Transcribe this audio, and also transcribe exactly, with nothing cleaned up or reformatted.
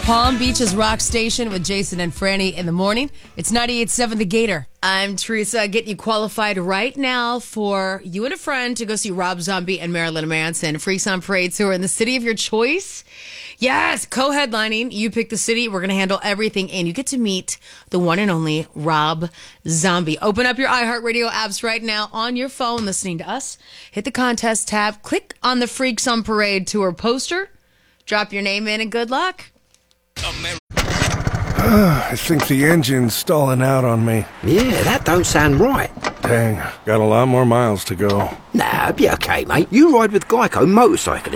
Palm Beach's Rock Station with Jason and Franny in the morning. It's ninety-eight point seven The Gator. I'm Teresa, getting you qualified right now for you and a friend to go see Rob Zombie and Marilyn Manson. Freaks on Parade tour in the city of your choice. Yes, co-headlining. You pick the city. We're going to handle everything. And you get to meet the one and only Rob Zombie. Open up your iHeartRadio apps right now on your phone, listening to us. Hit the contest tab. Click on the Freaks on Parade tour poster. Drop your name in and good luck. I think the engine's stalling out on me. Yeah, that don't sound right. Dang, got a lot more miles to go. Nah, be okay, mate. You ride with Geico Motorcycle